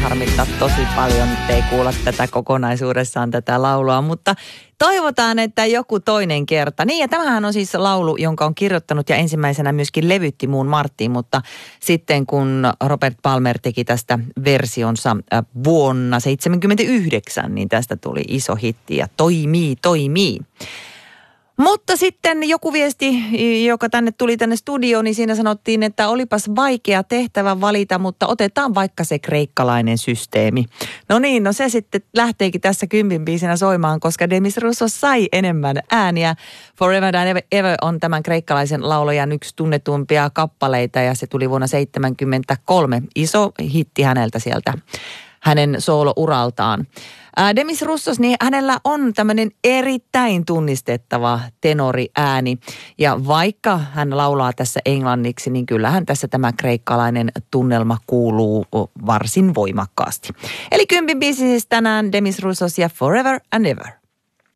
harmittaa tosi paljon, että ei kuulla tätä kokonaisuudessaan tätä laulua, mutta toivotaan, että joku toinen kerta. Niin, ja tämähän on siis laulu, jonka on kirjoittanut ja ensimmäisenä myöskin levytti muun Marttiin, mutta sitten kun Robert Palmer teki tästä versionsa vuonna 1979, niin tästä tuli iso hitti ja toimii. Mutta sitten joku viesti, joka tuli tänne studioon, niin siinä sanottiin, että olipas vaikea tehtävä valita, mutta otetaan vaikka se kreikkalainen systeemi. No niin, no se sitten lähteekin tässä 10 biisinä soimaan, koska Demis Roussos sai enemmän ääniä. Forever and Ever on tämän kreikkalaisen laulajan yksi tunnetumpia kappaleita ja se tuli vuonna 1973. Iso hitti häneltä sieltä, hänen soolouraltaan. Demis Roussos, niin hänellä on tämmöinen erittäin tunnistettava tenoriääni. Ja vaikka hän laulaa tässä englanniksi, niin kyllähän tässä tämä kreikkalainen tunnelma kuuluu varsin voimakkaasti. Eli 10 biisi siis tänään Demis Roussos ja Forever and Ever.